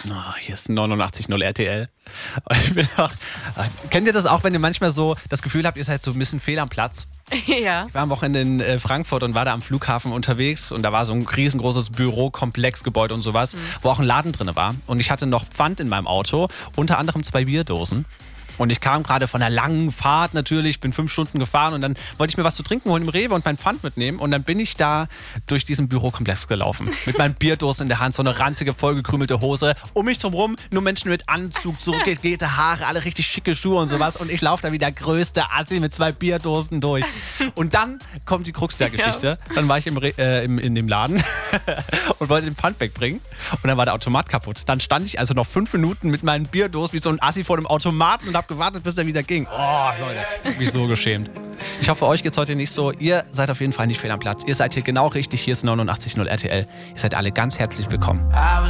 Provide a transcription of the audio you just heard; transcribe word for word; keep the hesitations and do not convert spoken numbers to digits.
Oh, hier ist neunundachtzig Komma null R T L. Und ich bin auch, kennt ihr das auch, wenn ihr manchmal so das Gefühl habt, ihr seid so ein bisschen fehl am Platz? Ja. Ich war am Wochenende in äh, Frankfurt und war da am Flughafen unterwegs und da war so ein riesengroßes Bürokomplexgebäude und sowas, mhm. wo auch ein Laden drin war. Und ich hatte noch Pfand in meinem Auto, unter anderem zwei Bierdosen. Und ich kam gerade von einer langen Fahrt natürlich, bin fünf Stunden gefahren und dann wollte ich mir was zu trinken holen im Rewe und mein Pfand mitnehmen. Und dann bin ich da durch diesen Bürokomplex gelaufen. Mit meinen Bierdosen in der Hand, so eine ranzige, vollgekrümelte Hose. Um mich drumherum nur Menschen mit Anzug, zurückgegelte Haare, alle richtig schicke Schuhe und sowas. Und ich laufe da wie der größte Assi mit zwei Bierdosen durch. Und dann kommt die Krux der Geschichte. Dann war ich im Re äh, im, in dem Laden und wollte den Pfand wegbringen. Und dann war der Automat kaputt. Dann stand ich also noch fünf Minuten mit meinen Bierdosen wie so ein Assi vor dem Automaten und hab gewartet, bis er wieder ging. Oh, Leute, ich hab mich so geschämt. Ich hoffe, euch geht's heute nicht so. Ihr seid auf jeden Fall nicht fehl am Platz. Ihr seid hier genau richtig. Hier ist neunundachtzig Komma null R T L. Ihr seid alle ganz herzlich willkommen.